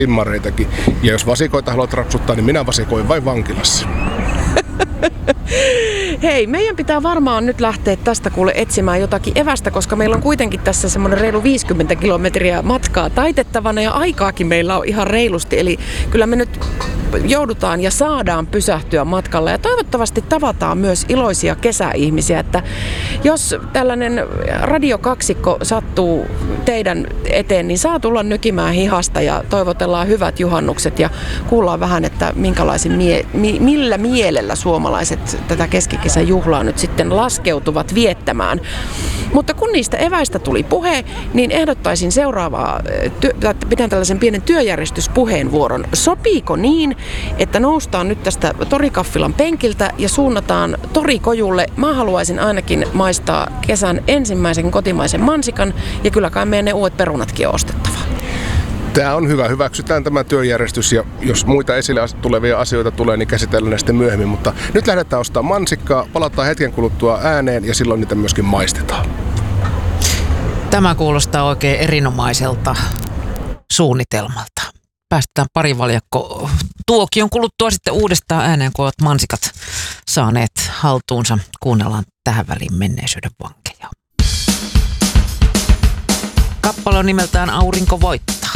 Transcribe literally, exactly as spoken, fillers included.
immareitakin. Ja jos vasikoita haluat rapsuttaa, niin minä vasikoin vain vankilassa. Hei, meidän pitää varmaan nyt lähteä tästä kuule etsimään jotakin evästä, koska meillä on kuitenkin tässä semmoinen reilu viisikymmentä kilometriä matkaa taitettavana ja aikaakin meillä on ihan reilusti. Eli kyllä me nyt joudutaan ja saadaan pysähtyä matkalla ja toivottavasti tavataan myös iloisia kesäihmisiä, että jos tällainen radiokaksikko sattuu teidän eteen, niin saa tulla nykimään hihasta ja toivotellaan hyvät juhannukset ja kuullaan vähän, että minkälaisen mie- mi- millä mielellä suomalaiset tätä keskikesän juhlaa nyt sitten laskeutuvat viettämään. Mutta kun niistä eväistä tuli puhe, niin ehdottaisin seuraavaa, työ, pidän tällaisen pienen työjärjestyspuheenvuoron. Sopiiko niin, että noustaan nyt tästä Torikaffilan penkiltä ja suunnataan Torikojulle? Mä haluaisin ainakin maistaa kesän ensimmäisen kotimaisen mansikan ja kyllä kai meidän ne uudet perunatkin on ostettava. Tämä on hyvä. Hyväksytään tämä työjärjestys ja jos muita esille tulevia asioita tulee, niin käsitellään ne sitten myöhemmin. Mutta nyt lähdetään ostamaan mansikkaa, palataan hetken kuluttua ääneen ja silloin niitä myöskin maistetaan. Tämä kuulostaa oikein erinomaiselta suunnitelmalta. Päästetään pari valjakko tuokion kuluttua sitten uudestaan ääneen, kun olet mansikat saaneet haltuunsa. Kuunnellaan tähän väliin menneisyyden vankeja. Kappale on nimeltään Aurinko voittaa.